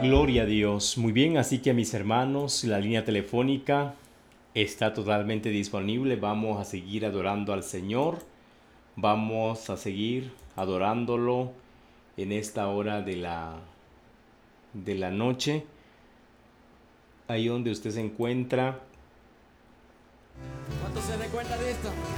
Gloria a Dios. Muy bien, así que mis hermanos, la línea telefónica está totalmente disponible. Vamos a seguir adorando al Señor. Vamos a seguir adorándolo en esta hora de la noche. Ahí donde usted se encuentra. ¿Cuánto se recuerda de esto?